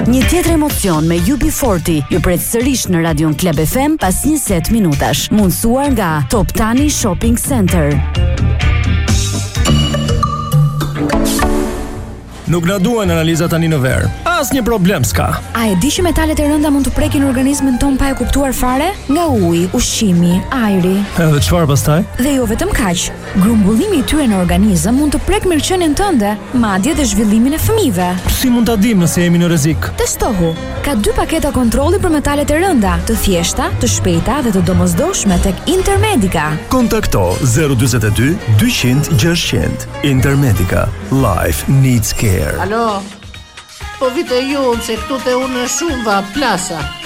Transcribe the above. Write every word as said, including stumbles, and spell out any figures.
Një tjetër emocion me U B forty ju pret sërish në Radion Club F M pas njëzet minutash. Mundsuar nga Top Tani Shopping Center. Nuk na duhen analiza tani në verë. Asnjë problem s'ka. A e di që metalet e rënda mund të prekin organizmin ton pa e kuptuar fare? Nga uji, ushqimi, ajri. Edhe çfarë pastaj? Dhe jo vetëm kaq. Grumbullimi i tyre në organizëm mund të prek mirëqenien tënde, madje dhe zhvillimin e fëmijëve. Si mund ta dim nëse jemi në rrezik? Testohu. Ka dy paketa kontrolli për metalet e rënda, të thjeshta, të shpejta dhe të domosdoshme tek Intermedica. Kontakto zero dyzet e dy dyqind gjashtëqind. Intermedica. Life needs care. Alo, po vite ju se këtu te unë shumë va plasa.